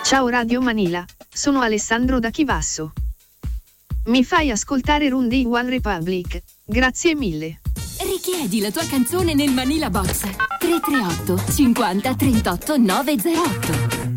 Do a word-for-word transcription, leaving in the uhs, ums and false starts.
Ciao Radio Manila, sono Alessandro da Chivasso. Mi fai ascoltare Run di One Republic? Grazie mille. Richiedi la tua canzone nel Manila Box tre tre otto cinquanta trentotto novecentotto.